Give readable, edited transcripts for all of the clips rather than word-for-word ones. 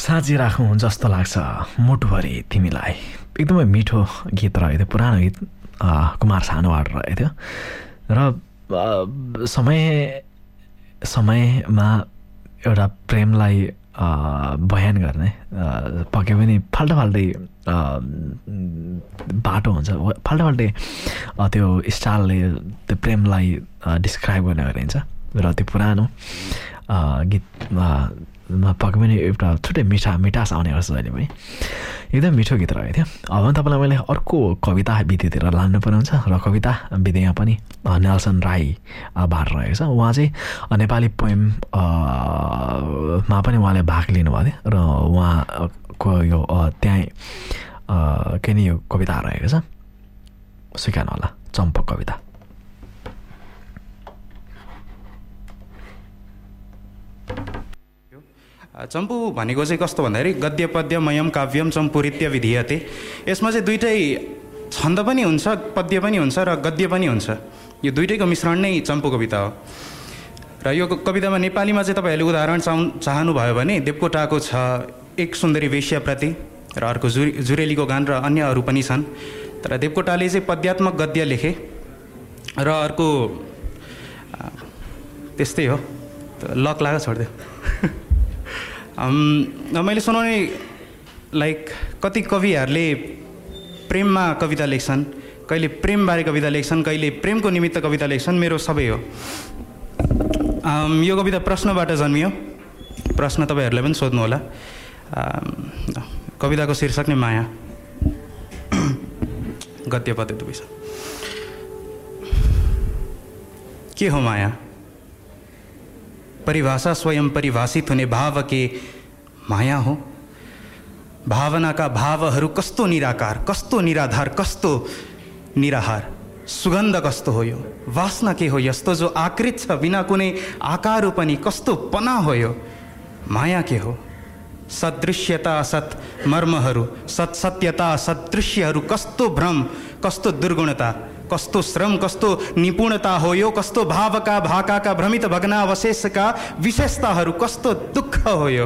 साँची राखौँ जस्तो लाग्छ मुटुभरि तिमीलाई। एकदमै मिठो गीत रहेको थियो, पुरानो गीत, कुमार सानुबाट रहेको थियो। र समयमा एउटा प्रेमलाई बयान गर्ने पक्कै पनि फाल्टै बाटो हुन्छ, फाल्टै त्यो स्टाइलले त्यो प्रेमलाई डिस्क्राइब गर्ने गरिन्छ। र त्यो पुरानो गीतमा पक्कै पनि एउटा छुट्टै मिठास आउने गर्छ जहिले पनि। एकदम मिठो गीत रहेको थियो। अब तपाईँलाई मैले अर्को कविता विधितिर लानुपर्ने हुन्छ र कविता विधिमा पनि नेल्सन राई बाट रहेको छ। उहाँ चाहिँ नेपाली पोएम मा पनि उहाँले भाग लिनुभएको थियो र उहाँको यो त्यहीँ के नि यो कविता रहेको छ, स्वीकार्नु होला। चम्पक कविता। चम्पू भनेको चाहिँ कस्तो भन्दाखेरि गद्य पद्य मयम काव्यम चम्पुरित्य विधीयते। यसमा चाहिँ दुइटै छन्द पनि हुन्छ, पद्य पनि हुन्छ र गद्य पनि हुन्छ। यो दुइटैको मिश्रण नै चम्पू कविता हो। र यो कवितामा नेपालीमा चाहिँ तपाईँहरूले उदाहरण चाहनुभयो भने देवकोटाको छ एक सुन्दरी वेश्याप्रति, र अर्को जुरेलीको गान र अन्यहरू पनि छन्। तर देवकोटाले चाहिँ पद्यात्मक गद्य लेखे र अर्को त्यस्तै हो, लक लाग्यो छोडिदियो। मैले सुनाउने लाइक कति कविहरूले प्रेममा कविता लेख्छन्, कहिले प्रेमबारे कविता लेख्छन्, कहिले प्रेमको निमित्त कविता लेख्छन्। मेरो सबै हो। यो कविता प्रश्नबाट जन्मियो। प्रश्न तपाईँहरूलाई पनि सोध्नु होला। कविताको शीर्षक नै माया। गद्य पद्य दुवै छ। के हो माया? परिभाषा स्वयं परिभाषित हुने भाव के माया हो। भावना का भावहरू कस्तो निराकार, कस्तो निराधार, कस्तो निराहार। सुगन्ध कस्तो हो यो, वासना के हो यस्तो जो आकृत छ बिना कुनै आकार पनि, कस्तो पना हो यो। माया के हो? सदृश्यता सत् मर्महरू, सत्यता सदृश्यहरू, कस्तो भ्रम, कस्तो दुर्गुणता, कस्तो श्रम, कस्तो निपुणता हो यो। कस्तो भावका भाकाका भ्रमित भग्नावशेषका विशेषताहरू, कस्तो दुःख हो यो।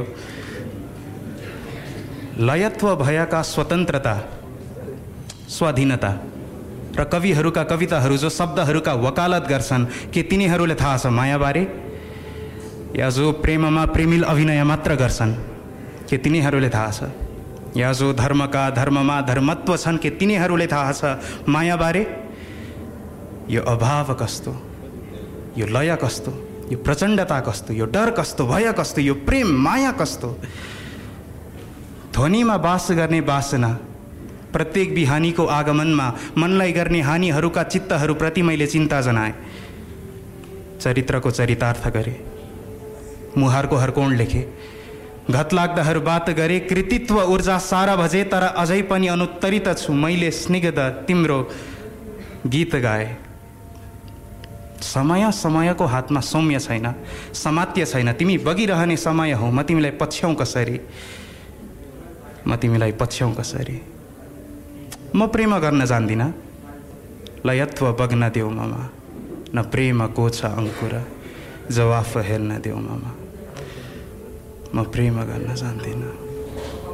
लयत्व भयका स्वतन्त्रता, स्वाधीनता र कविहरूका कविताहरू जो शब्दहरूका वकालत गर्छन्, के तिनीहरूले थाहा छ मायाबारे? या जो प्रेममा प्रेमिल अभिनय मात्र गर्छन्, के तिनीहरूले थाहा छ? या जो धर्मका धर्ममा धर्मत्व छन्, के तिनीहरूले थाहा छ मायाबारे? यो अभाव कस्तो, यो लय कस्तो, यो प्रचण्डता कस्तो, यो डर कस्तो, भय कस्तो, यो प्रेम माया कस्तो। ध्वनिमा बास गर्ने वासना, प्रत्येक बिहानीको आगमनमा मनलाई गर्ने हानिहरूका चित्तहरूप्रति मैले चिन्ता जनाएँ। चरित्रको चरितार्थ गरेँ, मुहारको हरकोण लेखेँ, घतलाग्दाहरू बात गरेँ, कृतित्व ऊर्जा सारा भजे, तर अझै पनि अनुत्तरित छु मैले स्निग्ध तिम्रो गीत गाए। समय समयको हातमा सौम्य छैन, समात्य छैन। तिमी बगिरहने समय हो, म तिमीलाई पछ्याउँ कसरी, म तिमीलाई पछ्याउँ कसरी। म प्रेम गर्न जान्दिनँ, लयत्व बग्न देऊ ममा, न प्रेम को छ अङ्कुर, जवाफ हेर्न देऊ ममा। म प्रेम गर्न जान्दिनँ।